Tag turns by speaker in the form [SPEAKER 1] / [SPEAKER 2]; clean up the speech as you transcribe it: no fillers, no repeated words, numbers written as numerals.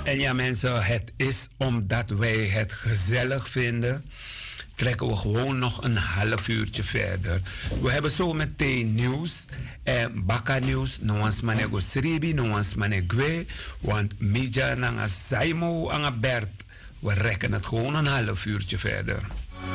[SPEAKER 1] En ja mensen, het is omdat wij het gezellig vinden, trekken we gewoon nog een half uurtje verder. We hebben zo meteen nieuws. Baka nieuws, noans manego sribi, noans manegwe. Want media nanga saimo anga Bert. We rekken het gewoon een half uurtje verder.